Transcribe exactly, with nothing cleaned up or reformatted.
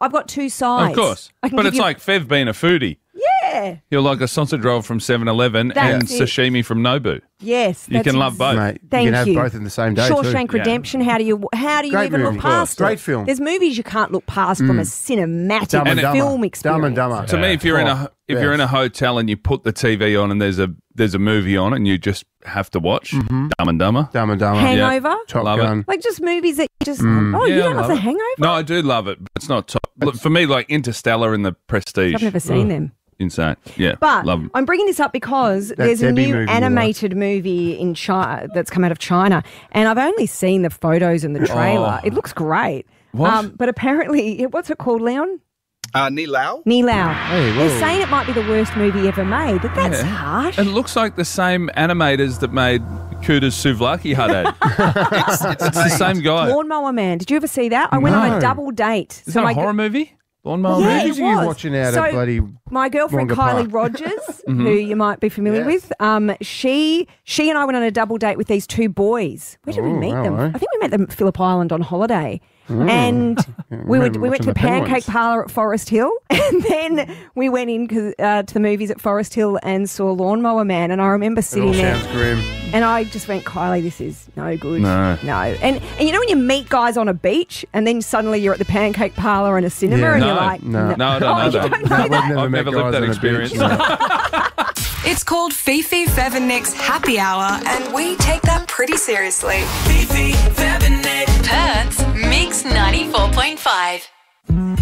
I've got two sides. Of course. I can But give it's you- like Fev being a foodie. Yeah. You're like a sausage roll from seven eleven and That's it. sashimi from Nobu. Yes. You that's can love both. Mate, Thank you can have you. both in the same day Shawshank too. Redemption. How do you how do you Great even movie. look past Great it? film. There's movies you can't look past from a cinematic Dumb and Dumber. film experience. Dumb and Dumber. To me, if you're in a if yes. you're in a hotel and you put the T V on and there's a there's a movie on and you just have to watch Dumb and Dumber. Dumb and Dumber. Hangover. Top Love Gun. Like just movies that you just oh you Yeah, don't I love love The it. Hangover? No, I do love it, but it's not top. Look, for me, like Interstellar and The Prestige. I've never seen them. Insane. Yeah, But love 'em. I'm bringing this up because there's a Debbie new movie you animated movie in China that's come out of China, and I've only seen the photos and the trailer. Oh. It looks great. What? Um, but apparently, what's it called, Leon? Uh, Ni Lao? Ni Lao. Hey, whoa. They're saying it might be the worst movie ever made, but that's Yeah. harsh. It looks like the same animators that made Kuda's Souvlaki Hudad. It's, it's, It's the same guy. Lawnmower Man. Did you ever see that? I went on a No. double date. Is that a horror movie? Lawnmower Yeah, movie? it Movies are you was. watching out So, of bloody... My girlfriend Wonga Kylie Park. Rogers, who you might be familiar Yes. with, um, she she and I went on a double date with these two boys. Where did we Oh, meet them? hello. I think we met them at Phillip Island on holiday. And we were, remember we went to the watching the Pancake penguins. Parlour at Forest Hill, and then we went in 'cause, uh, to the movies at Forest Hill and saw Lawnmower Man. And I remember It sitting all there, sounds grim. and I just went, Kylie, this is no good. No. no. And and you know when you meet guys on a beach, and then suddenly you're at the Pancake Parlour in a cinema, Yeah. and No. you're like, No. No, I don't Oh, know you that. don't know We've that? never I've met never lived guys that on a experience. beach, no. It's called Fifi, Fev and Nick's Happy Hour, and we take that pretty seriously. Fifi, Fev and Nick. Perth's Mix ninety-four point five.